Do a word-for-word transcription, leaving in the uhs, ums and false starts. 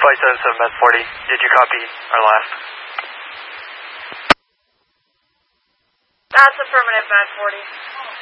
Flight seven seven, Med forty. Did you copy our last? That's affirmative, Med forty.